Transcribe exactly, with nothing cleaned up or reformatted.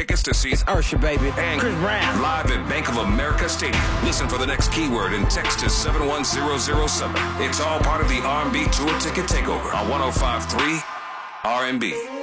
tickets to see Usher, baby. and Chris Brown. live at Bank of America Stadium. Listen for the next keyword and text to seven one zero zero seven. It's all part of the R and B Tour Ticket Takeover on one oh five point three R and B.